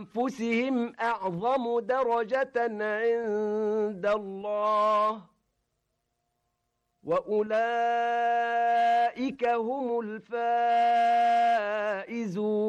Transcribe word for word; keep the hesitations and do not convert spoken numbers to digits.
أنفسهم أعظم درجة عند الله وأولئك هم الفائزون